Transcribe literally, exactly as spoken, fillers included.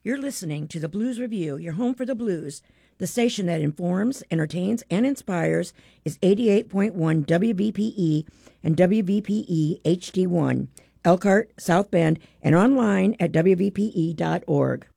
You're listening to the Blues Review, your home for the blues. The station that informs, entertains, and inspires is eighty-eight point one W V P E and W V P E H D one, Elkhart, South Bend, and online at W V P E dot org.